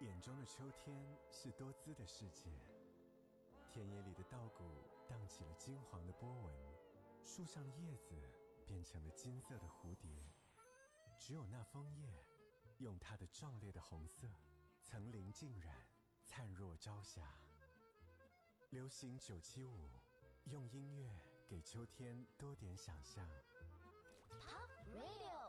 眼中的秋天是多姿的世界，田野里的稻谷荡起了金黄的波纹，树上的叶子变成了金色的蝴蝶，只有那枫叶用它的壮烈的红色层林尽染，灿若朝霞。流行975，用音乐给秋天多点想象。 Pop Radio。